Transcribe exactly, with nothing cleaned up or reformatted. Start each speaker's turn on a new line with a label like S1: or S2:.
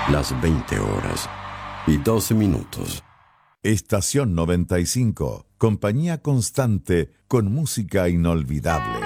S1: las veinte horas y doce minutos.
S2: Estación noventa y cinco, compañía constante con música inolvidable.